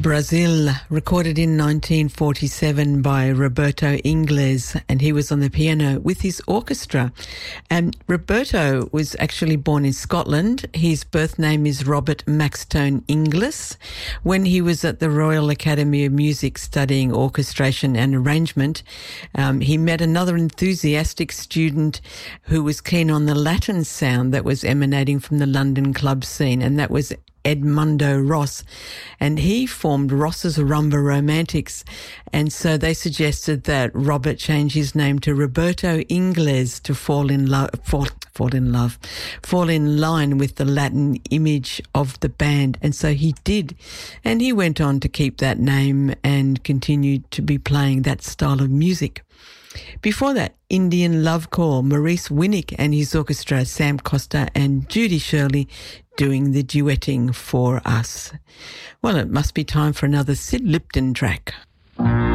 Brazil, recorded in 1947 by Roberto Ingles, and he was on the piano with his orchestra. And Roberto was actually born in Scotland. His birth name is Robert Maxtone Inglis. When he was at the Royal Academy of Music studying orchestration and arrangement, he met another enthusiastic student who was keen on the Latin sound that was emanating from the London club scene, and that was Edmundo Ross, and he formed Ross's Rumba Romantics, and so they suggested that Robert change his name to Roberto Ingles to fall in line with the Latin image of the band, and so he did, and he went on to keep that name and continued to be playing that style of music. Before that, Indian Love Call, Maurice Winnick and his orchestra, Sam Costa and Judy Shirley doing the duetting for us. Well, it must be time for another Sid Lipton track.